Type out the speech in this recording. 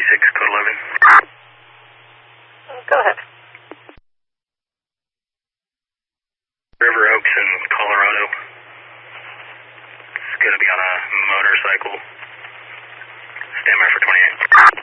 56, code 11. Go ahead. River Oaks in Colorado. It's going to be on a motorcycle. Stand by for 28.